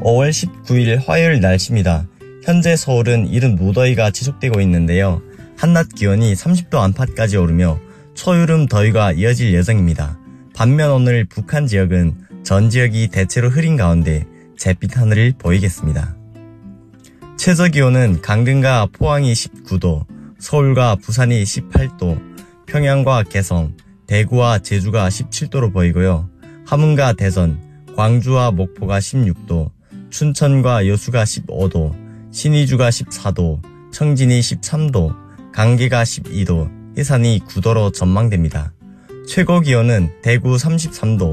5월 19일 화요일 날씨입니다. 현재 서울은 이른 무더위가 지속되고 있는데요. 한낮 기온이 30도 안팎까지 오르며 초여름 더위가 이어질 예정입니다. 반면 오늘 북한 지역은 전 지역이 대체로 흐린 가운데 잿빛 하늘을 보이겠습니다. 최저기온은 강릉과 포항이 19도, 서울과 부산이 18도, 평양과 개성, 대구와 제주가 17도로 보이고요. 함흥과 대전, 광주와 목포가 16도, 춘천과 여수가 15도, 신의주가 14도, 청진이 13도, 강계가 12도, 해산이 9도로 전망됩니다. 최고 기온은 대구 33도,